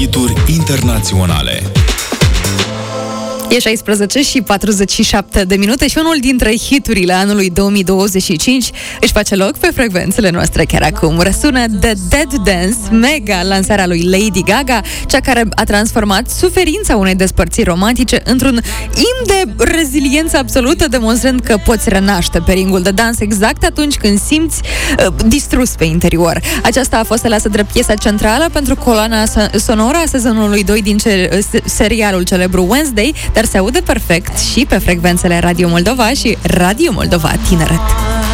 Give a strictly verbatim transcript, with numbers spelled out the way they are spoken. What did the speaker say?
hituri internaționale. E șaisprezece și patruzeci și șapte de minute și unul dintre hiturile anului două mii douăzeci și cinci își face loc pe frecvențele noastre chiar acum. Răsună The Dead Dance, mega lansarea lui Lady Gaga, cea care a transformat suferința unei despărțiri romantice într-un imn de reziliență absolută, demonstrând că poți renaște pe ringul de dans exact atunci când simți uh, distrus pe interior. Aceasta a fost aleasă drept piesa centrală pentru coloana sonoră a sezonului doi din ce, serialul celebru Wednesday, dar se aude perfect și pe frecvențele Radio Moldova și Radio Moldova Tineret.